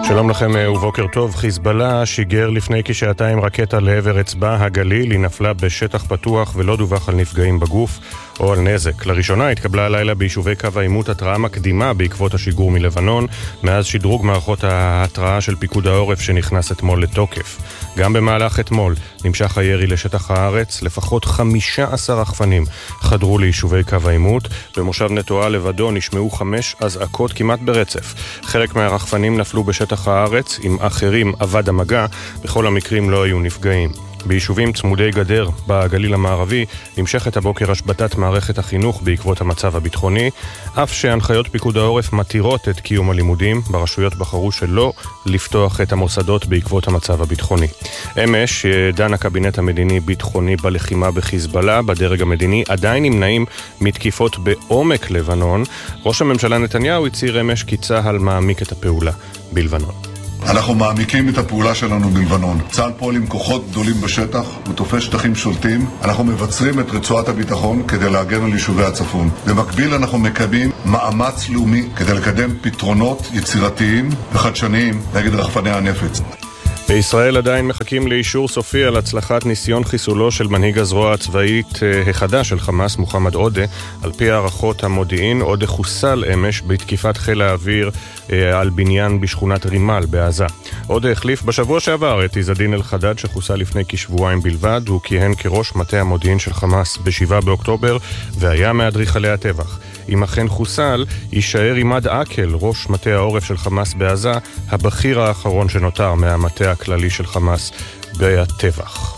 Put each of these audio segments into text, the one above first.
שלום לכם ובוקר טוב. חיזבאללה שיגר לפני כשעתיים רקטה לעבר אצבע הגליל. היא נפלה בשטח פתוח ולא דווח על נפגעים בגוף או על נזק. לראשונה התקבלה הלילה ביישובי קו העימות התראה מקדימה בעקבות השיגור מלבנון, מאז שדרוג מערכות ההתראה של פיקוד העורף שנכנס אתמול לתוקף. גם במהלך אתמול נמשך הירי לשטח הארץ. לפחות 15 רחפנים חדרו ליישובי קו העימות. במושב נטועה לבדו נשמעו 5 אזעקות כמעט ברצף. חלק מהרחפנים נפלו בשטח הארץ, עם אחרים אבד המגע. בכל המקרים לא היו נפגעים. ביישובים צמודי גדר בגליל המערבי נמשכת הבוקר השבתת מערכת החינוך בעקבות המצב הביטחוני, אף שהנחיות פיקוד העורף מתירות את קיום הלימודים. ברשויות בחרו שלא לפתוח את המוסדות בעקבות המצב הביטחוני. אמש דן הקבינט המדיני-ביטחוני בלחימה בחיזבאללה. בדרג המדיני עדיין נמנעים מתקיפות בעומק לבנון. ראש הממשלה נתניהו הצהיר אמש כי צה"ל מעמיק את הפעולה בלבנון. אנחנו מעמיקים את הפעולה שלנו בלבנון. צה"ל פועל עם כוחות גדולים בשטח ותופס שטחים שולטים. אנחנו מבצרים את רצועת הביטחון כדי להגן על יישובי הצפון. במקביל אנחנו מקיימים מאמץ לאומי כדי לקדם פתרונות יצירתיים וחדשניים נגד רחפני הנפץ. בישראל עדיין מחכים לאישור סופי על הצלחת ניסיון חיסולו של מנהיג הזרוע הצבאית החדש של חמאס, מוחמד עודה. על פי הערכות המודיעין, עודה חוסל אמש בתקיפת חיל האוויר על בניין בשכונת רימל בעזה. עודה החליף בשבוע שעבר את עז-א-דין אל-חדד שחוסל לפני כשבועיים בלבד. הוא כיהן כראש מטה המודיעין של חמאס ב-7 באוקטובר והיה מאדריכלי הטבח. אם אכן חוסל, יישאר עימאד עקל, ראש מטה העורף של חמאס בעזה, הבכיר האחרון שנותר מהמטה הכללי של חמאס בטבח.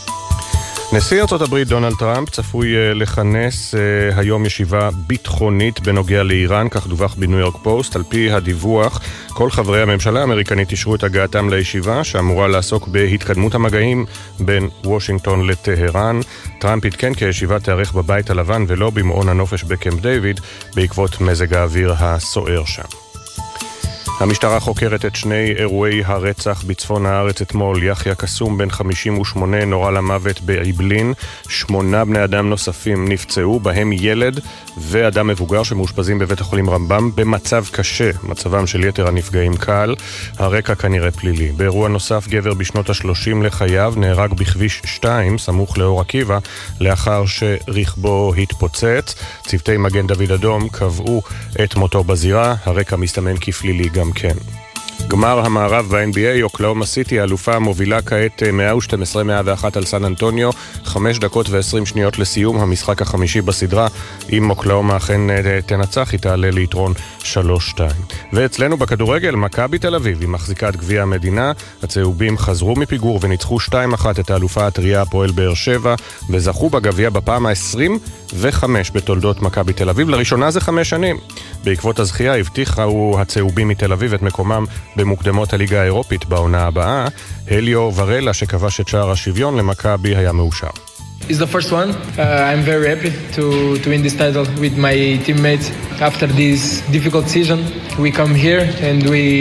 נשיא ארצות הברית דונלד טראמפ צפוי לכנס היום ישיבה ביטחונית בנוגע לאיראן, כך דווח בניו יורק פוסט. על פי הדיווח, כל חברי הממשלה האמריקנית אישרו את הגעתם לישיבה, שאמורה לעסוק בהתקדמות המגעים בין וושינגטון לטהרן. טראמפ עדכן כי הישיבה תארך בבית הלבן ולא במעון הנופש בקמפ דיוויד, בעקבות מזג האוויר הסוער שם. המשטרה חוקרת את שני אירועי הרצח בצפון הארץ אתמול. יחיה קסום בן 58 נורה למוות בעיבלין. 8 בני אדם נוספים נפצעו, בהם ילד ואדם מבוגר שמאושפזים בבית החולים רמב"ם במצב קשה. מצבם של יתר הנפגעים קל. הרקע כנראה פלילי. באירוע נוסף, גבר בשנות ה-30 לחייו נהרג בכביש 2 סמוך לאור עקיבא לאחר שרכבו התפוצץ. צוותי מגן דוד אדום קבעו את מותו בזירה. הרקע מסתמן כפלילי גם כן. גמר המערב ב-NBA, אוקלאומה סיטי, האלופה מובילה כעת 112-101 על סן אנטוניו, 5 דקות ו20 שניות לסיום המשחק החמישי בסדרה. אם אוקלאומה אכן תנצח, היא תעלה ליתרון 3-2. ואצלנו בכדורגל, מכבי תל אביב, היא מחזיקה את גביע המדינה. הצהובים חזרו מפיגור וניצחו 2-1 את האלופה הטריה הפועל באר שבע, וזכו בגביע בפעם ה-25 בתולדות מכבי תל אביב, לראשונה זה 5 שנים. בעקבות הזכייה הבטיחו הצהובים מתל אביב את מקומם במוקדמות הליגה האירופית בעונה הבאה. הליו ורלה שכבש את שער השוויון למכבי היה מאושר. It's the first one. I'm very happy to win this title with my teammates. After this difficult season, we come here and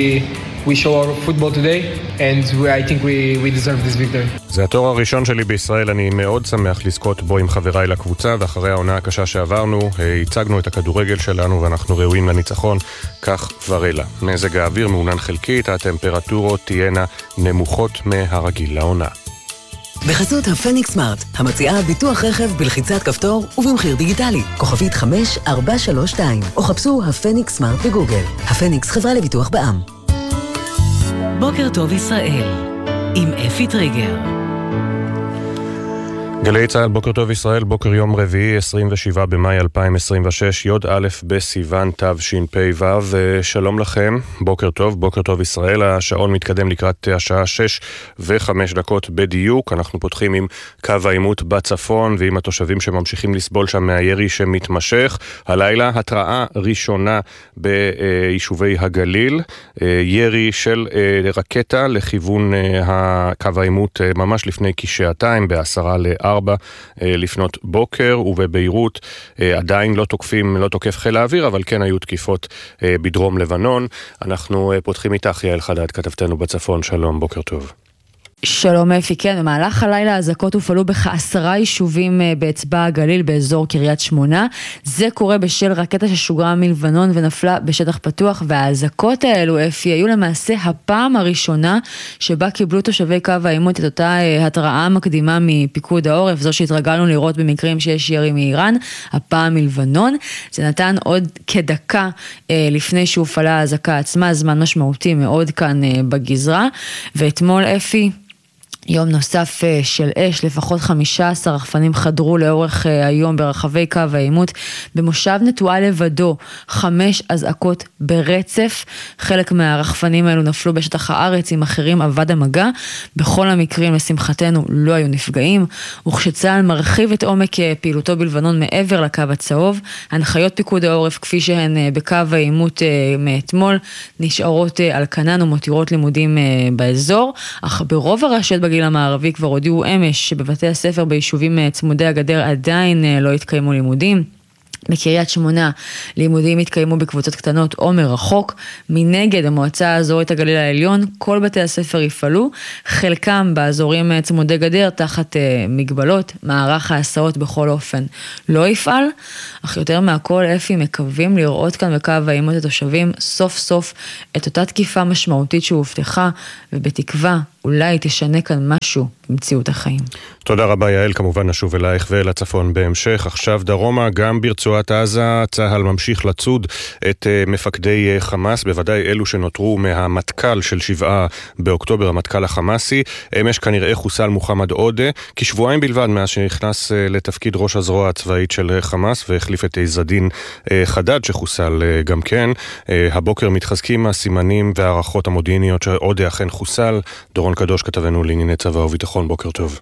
we show our football today and I think we deserve this victory. זה התואר הראשון שלי בישראל, אני מאוד שמח לזכות בו עם חבריי לקבוצה, ואחרי העונה הקשה שעברנו, הצגנו את הכדורגל שלנו ואנחנו ראויים לניצחון, כך ורלה. מזג האוויר מעונן חלקית, הטמפרטורות תהיינה נמוכות מהרגיל לעונה. בחסות הפניקס סמארט, המציעה ביטוח רכב בלחיצת כפתור ובמחיר דיגיטלי, כוכבית 5432, או חפשו הפניקס סמארט בגוגל. הפניקס חברה לביטוח בע"מ. בוקר טוב ישראל, עם אפי טריגר. גלי צהל, בוקר טוב ישראל, בוקר יום רביעי, 27 במאי 2026, י' א' בסיוון תשפ"ו, ושלום לכם, בוקר טוב ישראל. השעון מתקדם לקראת השעה 6:05 בדיוק. אנחנו פותחים עם קו העימות בצפון ועם התושבים שממשיכים לסבול שם מהירי שמתמשך. הלילה התראה ראשונה ביישובי הגליל, ירי של רקטה לכיוון קו העימות ממש לפני כשעתיים ב10:50 לפנות בוקר, ובביירות עדיין לא תוקף חיל האוויר, אבל כן היו תקיפות בדרום לבנון. אנחנו פותחים איתך יעל חדד, כתבתנו בצפון. שלום, בוקר טוב. שלום אפי, כן, במהלך הלילה האזעקות הופעלו בכ10 יישובים באצבע הגליל באזור קריית שמונה. זה קורה בשל רקטה ששוגרה מלבנון ונפלה בשטח פתוח, והאזעקות האלו אפי היו למעשה הפעם הראשונה שבה קיבלו תושבי קו העימות את אותה התראה מקדימה מפיקוד העורף, זו שהתרגלנו לראות במקרים שיש ירי מאיראן, הפעם מלבנון. זה נתן עוד כדקה לפני שהופעלה האזעקה עצמה, זמן משמעותי מאוד כאן בגזרה. ואתמול אפי, יום נוסף של אש, לפחות 15 רחפנים חדרו לאורך היום ברחבי קו העימות. במושב נטועה לבדו 5 אזעקות ברצף. חלק מהרחפנים האלו נפלו בשטח הארץ, עם אחרים עבד המגע. בכל המקרים לשמחתנו לא היו נפגעים. וכשצה"ל מרחיב את עומק פעילותו בלבנון מעבר לקו הצהוב, הנחיות פיקוד העורף כפי שהן בקו העימות מאתמול נשארות על כנן ומותירות לימודים באזור. אך ברוב הרשויות בגיל המערבי כבר הודיעו אמש שבבתי הספר ביישובים צמודי הגדר עדיין לא התקיימו לימודים. בקריית שמונה לימודים התקיימו בקבוצות קטנות או מרחוק. מנגד המועצה האזורית הגליל העליון, כל בתי הספר יפעלו, חלקם באזורים צמודי גדר תחת מגבלות. מערך ההסעות בכל אופן לא יפעל, אך יותר מהכל אפי מקווים לראות כאן בקו העימות התושבים סוף סוף את אותה תקיפה משמעותית שהובטחה, ובתקווה אולי תשנה כאן משהו במציאות החיים. תודה רבה יעל, כמובן נשוב אלייך ולצפון בהמשך. עכשיו דרומה, גם ברצועת עזה, צהל ממשיך לצוד את מפקדי חמאס, בוודאי אלו שנותרו מהמטכ"ל של 7 באוקטובר, המטכ"ל החמאסי. אמש כנראה חוסל מוחמד עודה, כשבועיים בלבד מאז שנכנס לתפקיד ראש הזרוע הצבאית של חמאס, והחליף את עזדין חדד שחוסל גם כן. הבוקר מתחזקים הסימנים והערכות המודיעיניות שעודה אכן חוסל. דורון קדוש כתבנו לענייני צבא וביטחון, בוקר טוב.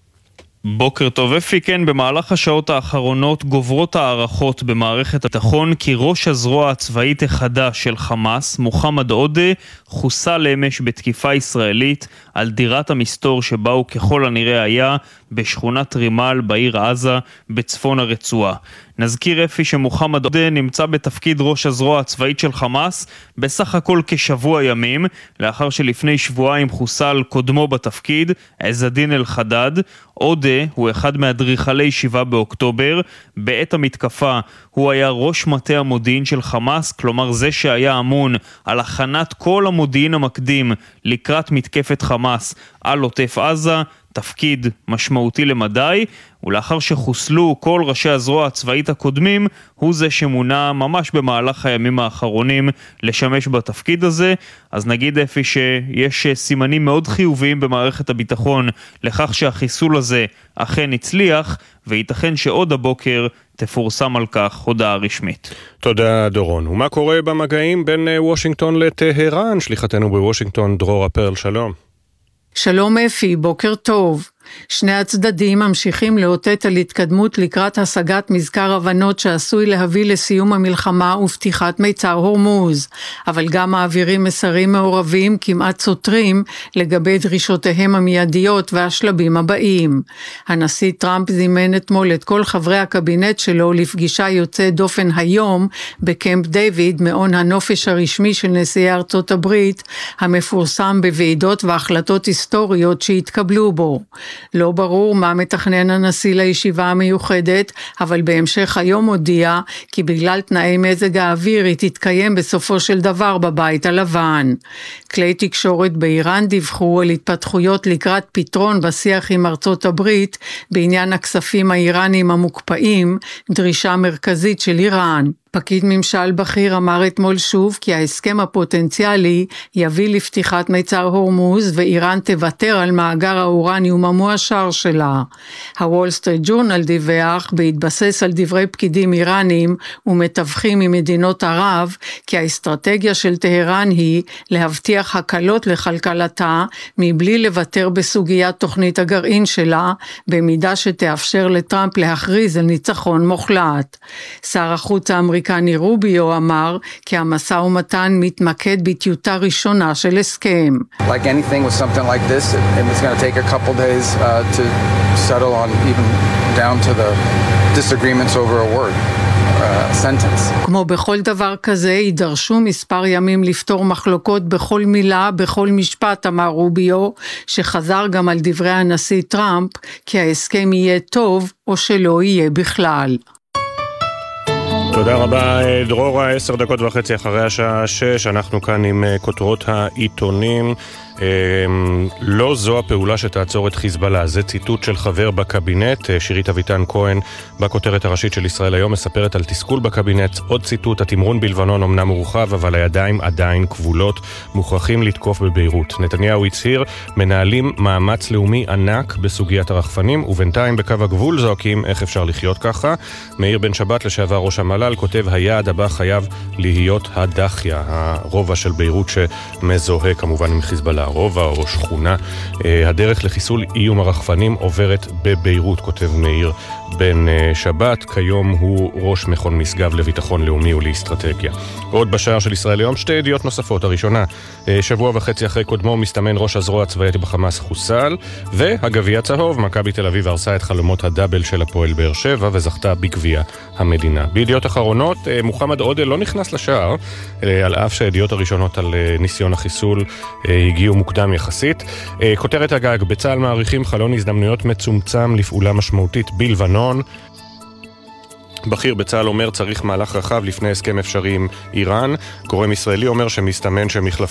בוקר טוב אפי, כן, במהלך השעות האחרונות גוברות הערכות במערכת הביטחון כי ראש הזרוע הצבאית החדש של חמאס, מוחמד עודה, חוסל אמש בתקיפה ישראלית על דירת המסתור שבה הוא ככל הנראה היה בשכונת רימל בעיר עזה בצפון הרצועה. נזכיר אפי שמוחמד עודה נמצא בתפקיד ראש הזרוע הצבאית של חמאס בסך הכל כשבוע ימים, לאחר שלפני שבועיים חוסל קודמו בתפקיד, עזדין אל-חדד. עודה הוא אחד מאדריכלי 7 באוקטובר. בעת המתקפה הוא היה ראש מטה המודיעין של חמאס, כלומר זה שהיה אמון על הכנת כל המודיעין המקדים לקראת מתקפת חמאס על עוטף עזה, תפקיד משמעותי למדי, ולאחר שחוסלו כל ראשי הזרוע הצבאית הקודמים, הוא זה שמונה ממש במהלך הימים האחרונים לשמש בתפקיד הזה. אז נגיד אפי שיש סימנים מאוד חיוביים במערכת הביטחון לכך שהחיסול הזה אכן הצליח, וייתכן שעוד הבוקר תפורסם על כך הודעה רשמית. תודה דורון. ומה קורה במגעים בין וושינגטון לטהרן? שליחתנו בוושינגטון דרורה פרל, שלום. שלום אפי, בוקר טוב. שני הצדדים ממשיכים לאותת על התקדמות לקראת השגת מזכר הבנות שעשוי להביא לסיום המלחמה ופתיחת מיצר הורמוז, אבל גם מעבירים מסרים מעורבים כמעט סותרים לגבי דרישותיהם המיידיות והשלבים הבאים. הנשיא טראמפ זימן אתמול את כל חברי הקבינט שלו לפגישה יוצאת דופן היום בקמפ דיוויד, מעון הנופש הרשמי של נשיאי ארצות הברית, המפורסם בוועידות והחלטות היסטוריות שהתקבלו בו. לא ברור מה מתכנן הנשיא לישיבה המיוחדת, אבל בהמשך היום הודיע כי בגלל תנאי מזג האוויר היא תתקיים בסופו של דבר בבית הלבן. כלי תקשורת באיראן דיווחו על התפתחויות לקראת פתרון בשיח עם ארצות הברית בעניין הכספים האיראנים המוקפאים, דרישה מרכזית של איראן. פקיד ממשל בכיר אמר אתמול שוב כי ההסכם הפוטנציאלי יביא לפתיחת מיצר הורמוז ואיראן תוותר על מאגר האורניום המועשר שלה. הוול סטריט ג'ורנל דיווח בהתבסס על דברי פקידים איראנים ומתווכים ממדינות ערב כי האסטרטגיה של טהרן היא להבטיח הקלות לכלכלתה מבלי לוותר בסוגיית תוכנית הגרעין שלה, במידה שתאפשר לטראמפ להכריז על ניצחון מוחלט. שר החוץ האמריקני רוביו אמר כי המשא ומתן מתמקד בטיוטה ראשונה של הסכם. Like anything with something like this, it's going to take a couple days to settle on even down to the disagreements over a word. sentence. כמו בכל דבר כזה, יידרשו מספר ימים לפתור מחלוקות בכל מילה, בכל משפט, אמר רוביו, שחזר גם על דברי הנשיא טראמפ, כי ההסכם יהיה טוב או שלא יהיה בכלל. תודה רבה דרורה, 10:30 אחרי השעה 6, אנחנו כאן עם כותרות העיתונים. לא זו הפעולה שתעצור את חיזבאללה, זה ציטוט של חבר בקבינט. שירית אביטן כהן בכותרת הראשית של ישראל היום מספרת על תסכול בקבינט. עוד ציטוט, התמרון בלבנון אמנם מורחב, אבל הידיים עדיין כבולות, מוכרחים לתקוף בביירות. נתניהו הצהיר, מנהלים מאמץ לאומי ענק בסוגיית הרחפנים, ובינתיים בקו הגבול זועקים איך אפשר לחיות ככה. מאיר בן שבת לשעבר ראש המל"ל כותב, היעד הבא חייב להיות הדחיה, הרובע של ביירות שמזוהה כמובן עם חיזבאללה, רובע או שכונה. הדרך לחיסול איום הרחפנים עוברת בביירות, כותב מאיר בן שבת, כיום הוא ראש מכון משגב לביטחון לאומי ולאסטרטגיה. עוד בשער של ישראל היום שתי ידיעות נוספות. הראשונה, שבוע וחצי אחרי קודמו מסתמן ראש הזרוע הצבאית בחמאס חוסל, והגביע צהוב, מכבי תל אביב הרסה את חלומות הדאבל של הפועל באר שבע וזכתה בגביע המדינה. בידיעות אחרונות, מוחמד עודה לא נכנס לשער, על אף שהידיעות הראשונות על ניסיון החיסול הגיעו מוקדם יחסית. כותרת הגג, בצה"ל מעריכים חלון הזדמנויות מצומצם לפעולה משמעותית בלבנון. בכיר בצה"ל אומר צריך מהלך רחב לפני הסכם אפשרי עם איראן. גורם ישראלי אומר שמסתמן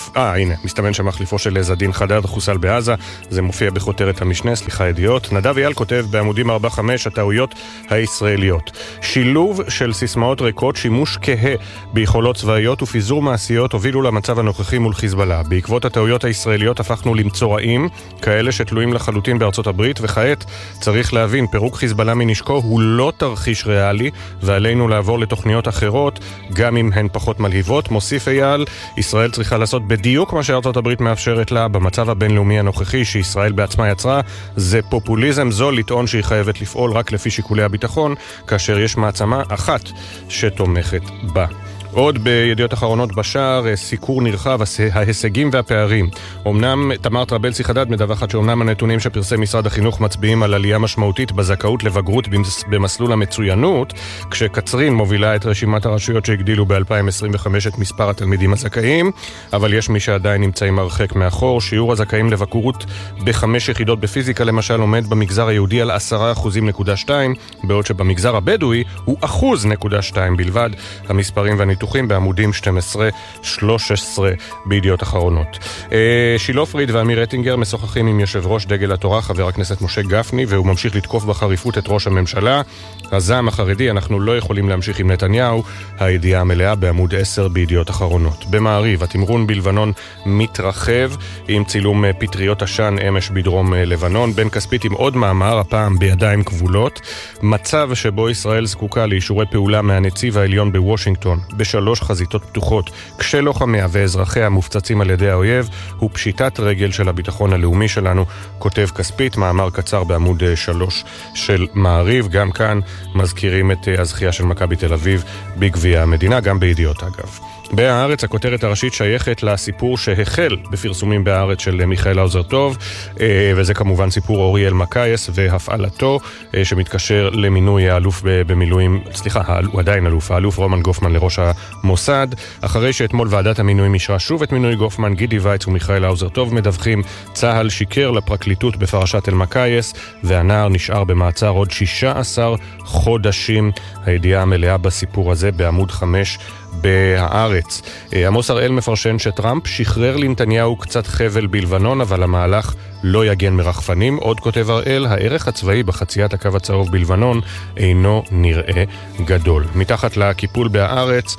שמחליפו של זדין חדד חוסל בעזה. זה מופיע בכותרת המשנה, ידיעות. נדב אייל כותב בעמודים 4-5 הטעויות הישראליות. שילוב של סיסמאות ריקות, שימוש כהה ביכולות צבאיות ופיזור מעשיות הובילו למצב הנוכחי מול חיזבאללה. בעקבות הטעויות הישראליות הפכנו למצורעים, כאלה שתלויים לחלוטין בארצות הברית, וכעת צריך להבין, פירוק חיזבאללה מנשקו הוא לא תרחיש ריאלי, ועלינו לעבור לתוכניות אחרות, גם אם הן פחות מלהיבות. מוסיף אייל, ישראל צריכה לעשות בדיוק מה שארצות הברית מאפשרת לה במצב הבינלאומי הנוכחי שישראל בעצמה יצרה. זה פופוליזם זול לטעון שהיא חייבת לפעול רק לפי שיקולי הביטחון, כאשר יש מעצמה אחת שתומכת בה. עוד בידיעות אחרונות בשער, סיקור נרחב, ההישגים והפערים. אמנם תמר טרבלסי חדד מדווחת שאומנם הנתונים שפרסם משרד החינוך מצביעים על עלייה משמעותית בזכאות לבגרות במסלול המצוינות, כשקצרין מובילה את רשימת הרשויות שהגדילו ב-2025 את מספר התלמידים הזכאים, אבל יש מי שעדיין נמצאים הרחק מאחור. שיעור הזכאים לבגרות ב5 יחידות בפיזיקה למשל עומד במגזר היהודי על 10.2%, בעוד שבמגזר הבדואי הוא 1.2% בלבד. המספרים והניתוחים בעמודים 12-13 בידיעות אחרונות. שילה פריד ואמיר אטינגר משוחחים עם יושב ראש דגל התורה חבר הכנסת משה גפני, והוא ממשיך לתקוף בחריפות את ראש הממשלה. הזעם החרדי, אנחנו לא יכולים להמשיך עם נתניהו. הידיעה המלאה בעמוד 10 בידיעות אחרונות. במעריב, התמרון בלבנון מתרחב עם צילום פטריות עשן אמש בדרום לבנון. בן כספית עם עוד מאמר, הפעם בידיים כבולות. מצב שבו ישראל זקוקה לאישורי פעולה מהנציב העליון בוושינגטון בשלוש חזיתות פתוחות, כשלוחמיה ואזרחיה מופצצים על ידי האויב, הוא פשיטת רגל של הביטחון הלאומי שלנו, כותב כספית, מאמר קצר בעמוד 3 של מעריב. גם כאן מזכירים את הזכייה של מכבי תל אביב בגביע המדינה, גם בידיעות אגב. בהארץ, הכותרת הראשית שייכת לסיפור שהחל בפרסומים בהארץ של מיכאל האוזר טוב, וזה כמובן סיפור אוריאל מקייס והפעלתו, שמתקשר למינוי האלוף במילואים, הוא עדיין אלוף, האלוף רומן גופמן לראש המוסד. אחרי שאתמול ועדת המינויים אישרה שוב את מינוי גופמן, גידי וייץ ומיכאל האוזר טוב מדווחים, צהל שיקר לפרקליטות בפרשת אל מקייס, והנער נשאר במעצר עוד 16 חודשים. הידיעה המלאה בסיפור הזה בעמוד 5 בהארץ. עמוס הראל מפרשן שטראמפ שחרר לנתניהו קצת חבל בלבנון, אבל המהלך לא יגן מרחפנים. עוד כותב הראל, הערך הצבאי בחציית הקו הצהוב בלבנון אינו נראה גדול. מתחת לקיפול בהארץ,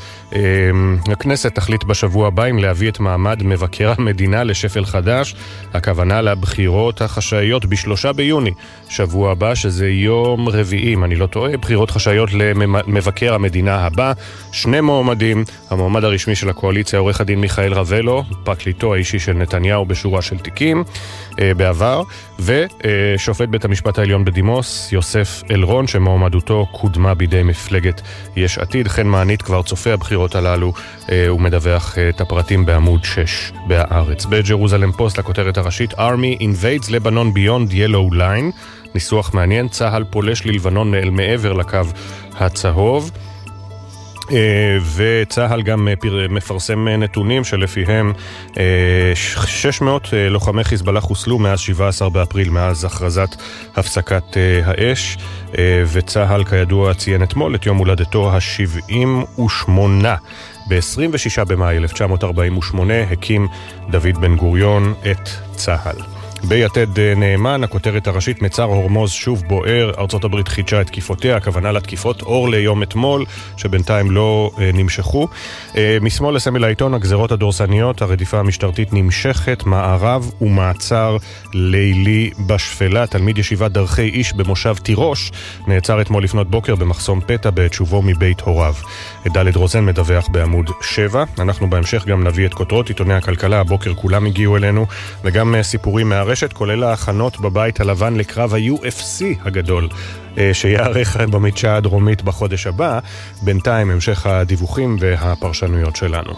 הכנסת תחליט בשבוע הבא אם להביא את מעמד מבקר המדינה לשפל חדש. הכוונה לבחירות החשאיות ב3 ביוני, שבוע הבא, שזה יום רביעי, אם אני לא טועה, בחירות חשאיות למבקר המדינה הבא. 2 מועמדים, המועמד הרשמי של הקואליציה, עורך הדין מיכאל רבלו, פרקליטו האישי של נתניהו בשורה של תיקים בעבר, ושופט בית המשפט העליון בדימוס, יוסף אלרון, שמועמדותו קודמה בידי מפלגת יש עתיד. חן מענית כבר צופה הבחירות הללו, הוא מדווח את הפרטים בעמוד 6 בהארץ. בג'רוזלם פוסט, לכותרת הראשית, Army invades Lebanon beyond yellow line, ניסוח מעניין, צהל פולש ללבנון מעבר לקו הצהוב. וצה"ל גם מפרסם נתונים שלפיהם 600 לוחמי חיזבאללה חוסלו מאז 17 באפריל, מאז הכרזת הפסקת האש, וצה"ל כידוע ציין אתמול את יום הולדתו ה-78. ב-26 במאי 1948 הקים דוד בן גוריון את צה"ל. ביתד נאמן, הכותרת הראשית, מצר הורמוז שוב בוער, ארצות הברית חידשה את תקיפותיה, הכוונה לתקיפות אור ליום אתמול, שבינתיים לא נמשכו. משמאל לסמל העיתון, הגזרות הדורסניות, הרדיפה המשטרתית נמשכת, מערב ומעצר לילי בשפלה. תלמיד ישיבת דרכי איש במושב תירוש נעצר אתמול לפנות בוקר במחסום פתע בעת שובו מבית הוריו. דלת רוזן מדווח בעמוד 7. אנחנו בהמשך גם נביא את כותרות עיתוני הכלכלה, הבוקר כולם הגיעו אלינו, וגם סיפורים מהרשת, כולל ההכנות בבית הלבן לקרב ה-UFC הגדול שיערך במדשאה הדרומית בחודש הבא. בינתיים המשך הדיווחים והפרשנויות שלנו.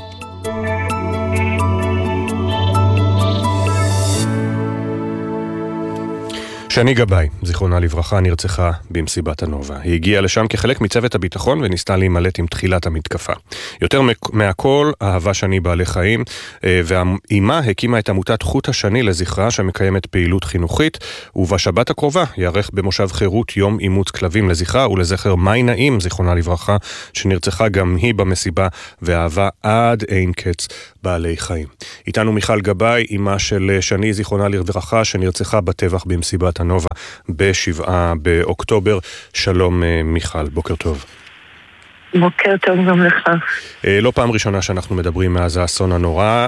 שני גבאי, זיכרונה לברכה, נרצחה במסיבת הנובה. היא הגיעה לשם כחלק מצוות הביטחון וניסתה להימלט עם תחילת המתקפה. יותר מהכל, אהבה שני בעלי חיים, והאימה הקימה את עמותת חוט השני לזכרה שמקיימת פעילות חינוכית, ובשבת הקרובה יערך במושב חירות יום אימוץ כלבים לזכרה ולזכר מי נעים, זיכרונה לברכה, שנרצחה גם היא במסיבה, ואהבה עד אין קץ בעלי חיים. איתנו מיכל גבאי, אימה של שני, זיכרונה לברכה, שנרצחה בטבח במסיבת הנובה ב7 באוקטובר. שלום מיכל, בוקר טוב. בוקר טוב גם לך. לא פעם ראשונה שאנחנו מדברים מאז האסון הנורא,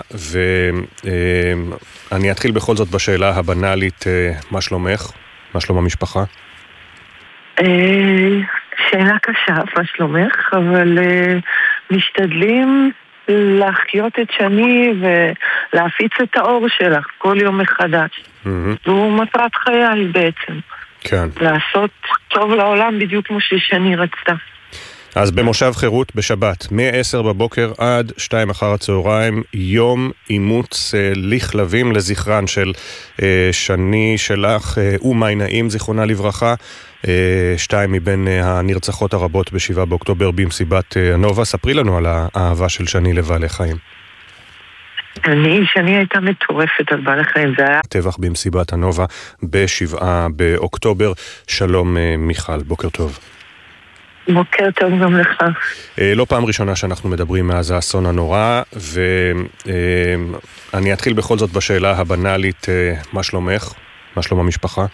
ואני אתחיל בכל זאת בשאלה הבנאלית, מה שלומך? מה שלום המשפחה? שאלה קשה, מה שלומך, אבל משתדלים להחיות את שני ולהפיץ את האור שלך כל יום מחדש. והוא מטרת חיי בעצם. כן. לעשות טוב לעולם בדיוק כמו ששני רצתה. אז במושב חירות בשבת, מ-10 בבוקר עד 2 אחר הצהריים, יום אימוץ לכלבים לזכרן של שני שלך ומי נעים, זיכרונה לברכה, 2 מבין הנרצחות הרבות ב7 באוקטובר במסיבת הנובה. ספרי לנו על האהבה של שני לבעלי חיים. שני הייתה מטורפת על בעלי חיים, זה היה טבח במסיבת הנובה ב7 באוקטובר. שלום מיכל, בוקר טוב. בוקר טוב גם לך. לא פעם ראשונה שאנחנו מדברים מאז האסון הנורא, ואני אתחיל בכל זאת בשאלה הבנאלית, מה שלומך? מה שלום המשפחה?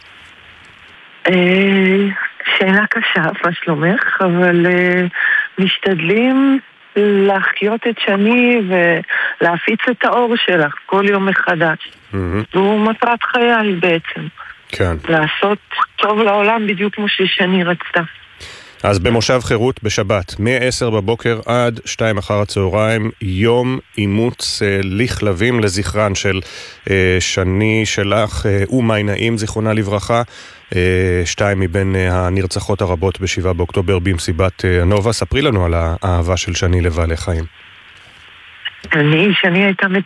שאלה קשה, מה שלומך, אבל משתדלים להחיות את שני ולהפיץ את האור שלך כל יום מחדש. והוא מטרת חיי בעצם. כן. לעשות טוב לעולם בדיוק כמו ששני רצתה. אז במושב חירות בשבת, מ-10 בבוקר עד 2 אחר הצהריים, יום אימוץ לכלבים לזכרן של שני שלך ומי נעים, זיכרונה לברכה, 2 מבין הנרצחות הרבות ב7 באוקטובר במסיבת הנובה. ספרי לנו על האהבה של שני לבעלי חיים. שני הייתה